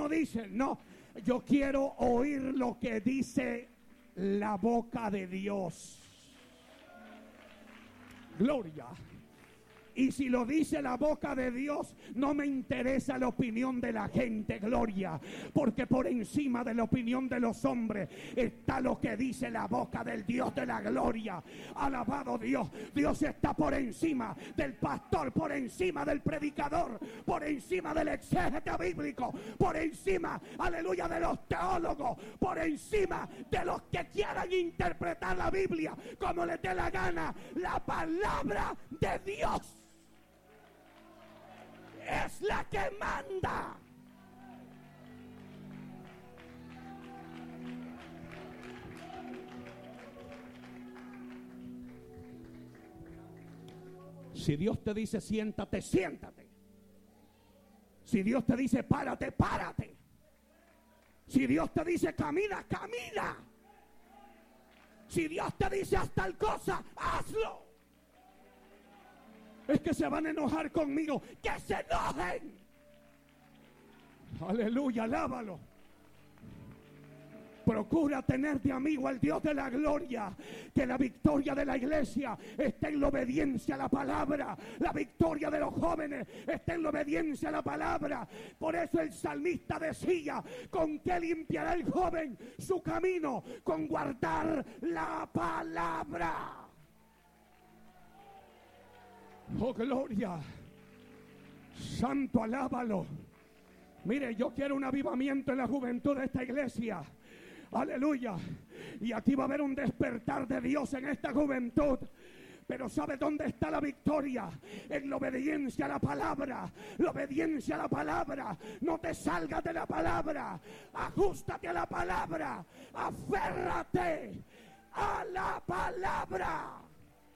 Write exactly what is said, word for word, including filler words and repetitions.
como dicen. No, yo quiero oír lo que dice la boca de Dios. Gloria. Y si lo dice la boca de Dios, no me interesa la opinión de la gente, gloria. Porque por encima de la opinión de los hombres está lo que dice la boca del Dios de la gloria. Alabado Dios. Dios está por encima del pastor, por encima del predicador, por encima del exégeta bíblico, por encima, aleluya, de los teólogos, por encima de los que quieran interpretar la Biblia como les dé la gana. La palabra de Dios es la que manda. Si Dios te dice siéntate, siéntate. Si Dios te dice párate, párate. Si Dios te dice camina, camina. Si Dios te dice haz tal cosa, hazlo. Es que se van a enojar conmigo. ¡Que se enojen! Aleluya, alábalo. Procura tener de amigo al Dios de la gloria. Que la victoria de la iglesia esté en la obediencia a la palabra. La victoria de los jóvenes está en la obediencia a la palabra. Por eso el salmista decía: ¿con qué limpiará el joven su camino? Con guardar la palabra. Oh, gloria. Santo, alábalo. Mire, yo quiero un avivamiento en la juventud de esta iglesia. Aleluya. Y aquí va a haber un despertar de Dios en esta juventud. Pero ¿sabe dónde está la victoria? En la obediencia a la palabra. La obediencia a la palabra. No te salgas de la palabra. Ajústate a la palabra. Aférrate a la palabra.